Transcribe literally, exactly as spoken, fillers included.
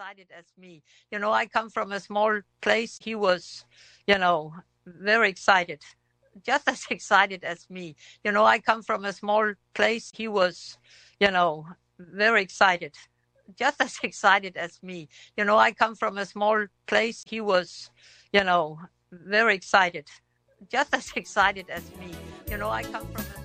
excited as me. You know, I come from a small place. He was, you know, very excited, just as excited as me. You know, I come from a small place. He was, you know, very excited, just as excited as me. You know, I come from a small place. He was, you know, very excited, just as excited as me. You know, I come from a